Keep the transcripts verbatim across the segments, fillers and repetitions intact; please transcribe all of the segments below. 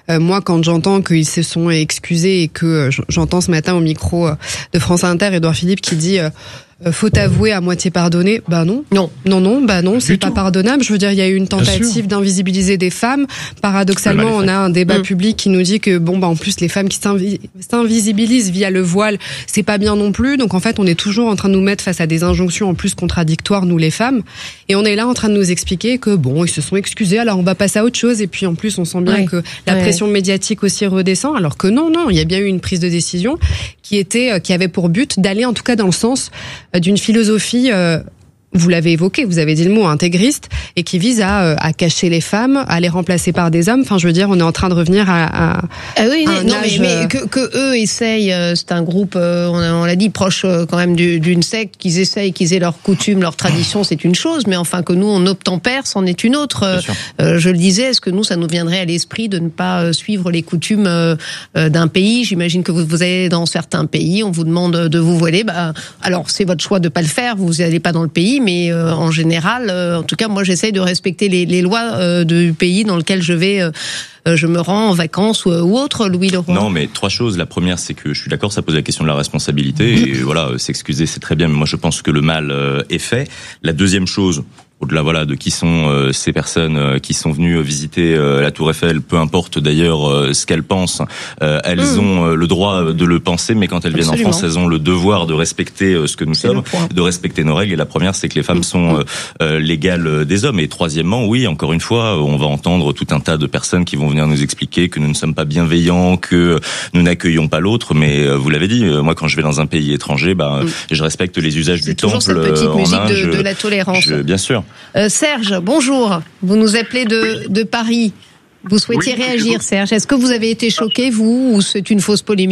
Euh, moi, quand j'entends qu'ils se sont excusés et que euh, j'entends ce matin au micro euh, de France Inter, Édouard Philippe qui dit euh, Euh, faut avouer à moitié pardonner. Bah non. Non. Non, non, bah non, c'est pas tout. pardonnable. Je veux dire, il y a eu une tentative d'invisibiliser des femmes. Paradoxalement, on a un débat mmh. public qui nous dit que, bon, bah, en plus, les femmes qui s'invi- s'invisibilisent via le voile, c'est pas bien non plus. Donc, en fait, on est toujours en train de nous mettre face à des injonctions en plus contradictoires, nous, les femmes. Et on est là en train de nous expliquer que, bon, ils se sont excusés, alors on va passer à autre chose. Et puis, en plus, on sent bien ouais. que la ouais. pression médiatique aussi redescend. Alors que non, non, il y a bien eu une prise de décision qui était, qui avait pour but d'aller, en tout cas, dans le sens d'une philosophie, euh, vous l'avez évoqué, vous avez dit le mot intégriste, et qui vise à, euh, à cacher les femmes, à les remplacer par des hommes. Enfin, je veux dire, on est en train de revenir à, à, ah oui, à un non, âge, mais, mais que, que eux essayent, euh, c'est un groupe, euh, on, a, on l'a dit, proche euh, quand même du, d'une secte, qu'ils essayent, qu'ils aient leurs coutumes, leurs traditions, c'est une chose, mais enfin que nous, on obtempère, c'en est une autre. Euh, euh, je le disais, est-ce que nous, ça nous viendrait à l'esprit de ne pas euh, suivre les coutumes euh, euh, d'un pays? J'imagine que vous, vous allez dans certains pays, on vous demande de vous voiler. Bah, alors, c'est votre choix de pas le faire, vous n'allez pas dans le pays, mais euh, en général, euh, en tout cas, moi, j'essaye de respecter les, les lois euh, du pays dans lequel je vais, euh, je me rends en vacances ou, ou autre, Louis Leroy. Non, mais trois choses. La première, c'est que je suis d'accord, ça pose la question de la responsabilité. Et voilà, s'excuser, c'est très bien, mais moi, je pense que le mal euh, est fait. La deuxième chose, au-delà voilà de qui sont euh, ces personnes euh, qui sont venues visiter euh, la Tour Eiffel, peu importe d'ailleurs euh, ce qu'elles pensent, euh, elles mmh. ont euh, le droit de le penser, mais quand elles Absolument. viennent en France, elles ont le devoir de respecter euh, ce que nous c'est sommes, de respecter nos règles. Et la première, c'est que les femmes mmh. sont euh, euh, l'égale des hommes. Et troisièmement, oui, encore une fois, on va entendre tout un tas de personnes qui vont venir nous expliquer que nous ne sommes pas bienveillants, que nous n'accueillons pas l'autre. Mais euh, vous l'avez dit, euh, moi, quand je vais dans un pays étranger, bah, mmh. je respecte les usages c'est du temple. C'est toujours cette petite euh, musique en de, de la tolérance. Je, bien sûr. Euh, Serge, bonjour. Vous nous appelez de, de Paris. Vous souhaitiez oui, réagir, Serge. Est-ce que vous avez été choqué, vous, ou c'est une fausse polémique ?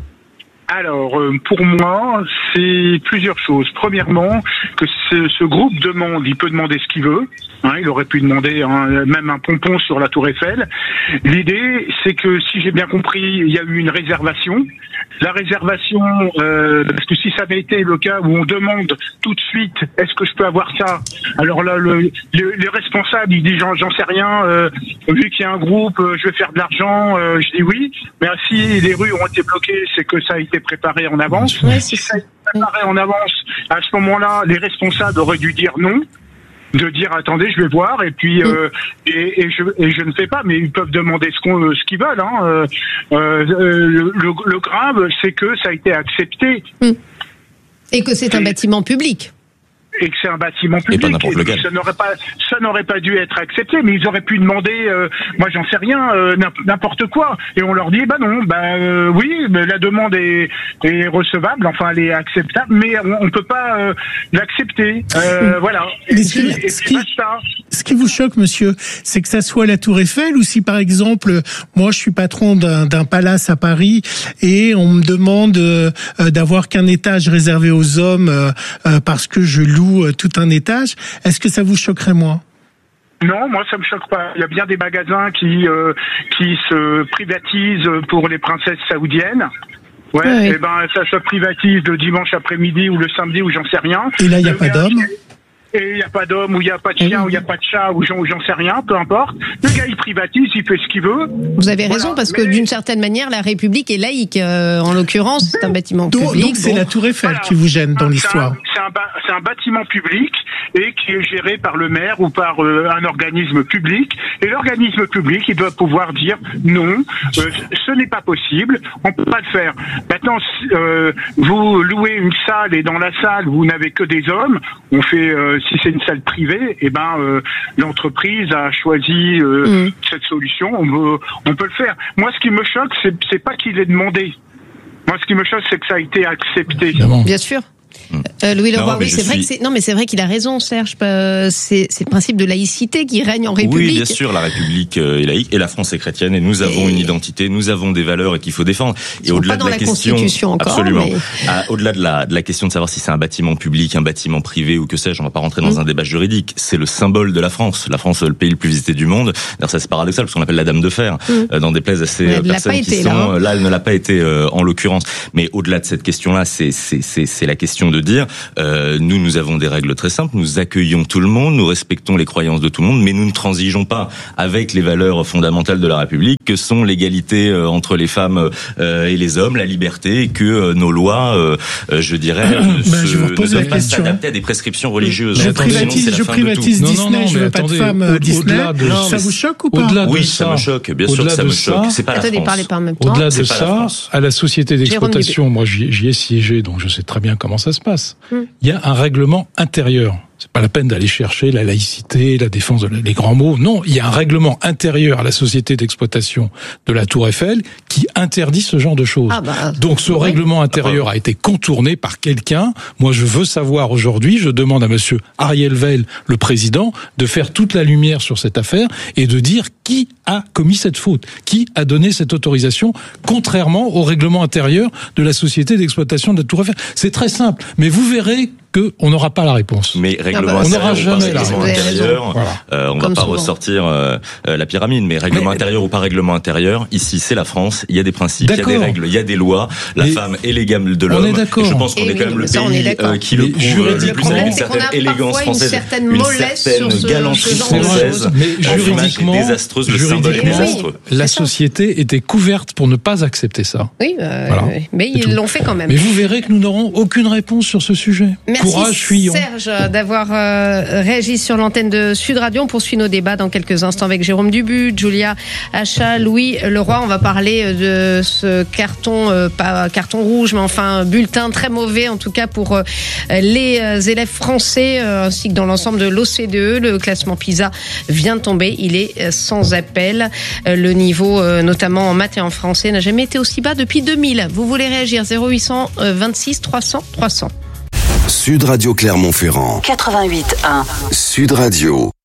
Alors, pour moi, c'est plusieurs choses. Premièrement, que ce, ce groupe demande, il peut demander ce qu'il veut. Hein, il aurait pu demander hein, même un pompon sur la Tour Eiffel. L'idée, c'est que, si j'ai bien compris, il y a eu une réservation. La réservation, euh, parce que si ça avait été le cas où on demande tout de suite, est-ce que je peux avoir ça ? Alors là, le, le, le responsable, il dit, j'en, j'en sais rien, euh, vu qu'il y a un groupe, euh, je vais faire de l'argent, euh, je dis oui. Mais si les rues ont été bloquées, c'est que ça a été préparé en avance. Ouais, si ça a été préparé en avance, à ce moment-là, les responsables auraient dû dire non. De dire attendez, je vais voir et puis euh, et, et je et je ne fais pas, mais ils peuvent demander ce qu'on ce qu'ils veulent. Hein. Euh, euh, le, le, le grave, c'est que ça a été accepté et que c'est un bâtiment public. Et que c'est un bâtiment public. Et pas n'importe lequel. Ça n'aurait pas, ça n'aurait pas dû être accepté, mais ils auraient pu demander, euh, moi j'en sais rien, euh, n'importe quoi. Et on leur dit, bah non, bah euh, oui, mais la demande est, est recevable, enfin elle est acceptable, mais on, on peut pas euh, l'accepter. Euh, voilà. Mais et, ce, et, et ce, qui, ça. ce qui vous choque, monsieur, c'est que ça soit la Tour Eiffel ou si par exemple, moi je suis patron d'un, d'un palace à Paris et on me demande euh, d'avoir qu'un étage réservé aux hommes euh, euh, parce que je loue tout un étage, est-ce que ça vous choquerait moins ? Non, moi ça me choque pas. Il y a bien des magasins qui euh, qui se privatisent pour les princesses saoudiennes. Ouais, oui. Et ben ça se privatise le dimanche après-midi ou le samedi ou j'en sais rien. Et là il n'y a pas d'hommes. Et il n'y a pas d'homme, ou il n'y a pas de chien, ou il n'y a pas de chat, ou j'en, j'en sais rien, peu importe. Le gars, il privatise, il fait ce qu'il veut. Vous avez raison, voilà, parce mais... que d'une certaine manière, la République est laïque. Euh, en l'occurrence, c'est un bâtiment donc, public. Donc c'est bon. la Tour Eiffel voilà. qui vous gêne dans c'est l'histoire. Un, c'est, un, c'est un bâtiment public et qui est géré par le maire ou par euh, un organisme public. Et l'organisme public, il doit pouvoir dire non, euh, ce n'est pas possible, on ne peut pas le faire. Maintenant, euh, vous louez une salle et dans la salle, vous n'avez que des hommes. On fait, euh, si c'est une salle privée, eh ben euh, l'entreprise a choisi euh, mmh. cette solution. On peut, on peut le faire. Moi, ce qui me choque, c'est, c'est pas qu'il ait demandé. Moi, ce qui me choque, c'est que ça a été accepté. Bien sûr. Euh, Louis Leroy, oui, c'est suis... vrai que c'est non, mais c'est vrai qu'il a raison, Serge. C'est, c'est le principe de laïcité qui règne en République. Oui, bien sûr, la République est laïque et la France est chrétienne et nous avons et... une identité, nous avons des valeurs et qu'il faut défendre. Et au-delà de la, la question, encore, absolument. Mais... À, au-delà de la de la question de savoir si c'est un bâtiment public, un bâtiment privé ou que sais-je, on va pas rentrer dans mmh. un débat juridique. C'est le symbole de la France. La France, le pays le plus visité du monde. D'ailleurs, ça c'est paradoxal parce qu'on l'appelle la Dame de Fer mmh. euh, dans des places assez elle personnes qui été, sont là, hein. là, elle ne l'a pas été euh, en l'occurrence. Mais au-delà de cette question-là, c'est c'est c'est c'est la question question de dire, euh, nous, nous avons des règles très simples, nous accueillons tout le monde, nous respectons les croyances de tout le monde, mais nous ne transigeons pas avec les valeurs fondamentales de la République, que sont l'égalité euh, entre les femmes euh, et les hommes, la liberté, et que euh, nos lois, euh, euh, je dirais, euh, ben, se, je vous ne pose doivent la pas question. s'adapter à des prescriptions religieuses. Je privatise, je privatise Disney, non, non, non, je veux pas de femmes euh, Disney. De, ça vous choque ou pas? Oui, ça, ça me choque, bien sûr que ça me choque. C'est pas la France. Parlez pas en même temps. Au-delà de ça, à la société d'exploitation, moi j'y, j'y ai siégé, donc je sais très bien comment ça se passe. Hum. Il y a un règlement intérieur. C'est pas la peine d'aller chercher la laïcité, la défense, de les grands mots. Non, il y a un règlement intérieur à la société d'exploitation de la Tour Eiffel qui interdit ce genre de choses. Ah bah, donc ce oui. règlement intérieur a été contourné par quelqu'un. Moi, je veux savoir aujourd'hui, je demande à monsieur Ariel Weil, le président, de faire toute la lumière sur cette affaire et de dire qui a commis cette faute, qui a donné cette autorisation, contrairement au règlement intérieur de la société d'exploitation de la Tour Eiffel. C'est très simple, mais vous verrez qu'on n'aura pas la réponse. Mais règlement on intérieur ou pas règlement intérieur, voilà. euh, on Comme va pas souvent. ressortir euh, la pyramide, mais règlement mais, intérieur ou pas règlement intérieur, ici c'est la France, il y a des principes, il y a des règles, il y a des lois, la mais femme est l'égale de l'homme. On est d'accord. Et je pense qu'on et est oui, quand même le pays euh, qui le prouve le plus avec une certaine élégance française, une certaine mollesse, une certaine galanterie française, mais juridiquement, désastreuse, le symbole désastreux. La société était couverte pour ne pas accepter ça. Oui, mais ils l'ont fait quand même. Mais vous verrez que nous n'aurons aucune réponse sur ce sujet. Courage, fuyons. Serge, d'avoir euh, réagi sur l'antenne de Sud Radio. On poursuit nos débats dans quelques instants avec Jérôme Dubu, Julia Achat, Louis Leroy. On va parler de ce carton, euh, pas carton rouge, mais enfin bulletin très mauvais, en tout cas pour euh, les euh, élèves français, euh, ainsi que dans l'ensemble de l'O C D E. Le classement PISA vient de tomber. Il est euh, sans appel. Euh, le niveau, euh, notamment en maths et en français, n'a jamais été aussi bas depuis deux mille. Vous voulez réagir? zéro huit cent vingt-six trois cents trois cents. Sud Radio Clermont-Ferrand. quatre-vingt-huit un. Sud Radio.